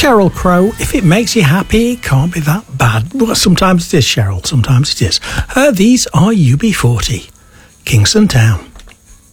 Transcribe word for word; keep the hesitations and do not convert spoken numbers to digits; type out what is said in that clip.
Cheryl Crow, if it makes you happy, it can't be that bad. Well, sometimes it is, Cheryl, sometimes it is. Uh, these are U B forty, Kingston Town.